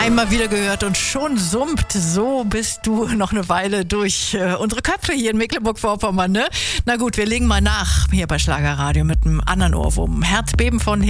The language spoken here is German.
Einmal wieder gehört und schon summt. So bist du noch eine Weile durch unsere Köpfe hier in Mecklenburg-Vorpommern, ne? Na gut, wir legen mal nach hier bei Schlagerradio mit einem anderen Ohrwurm. Herzbeben von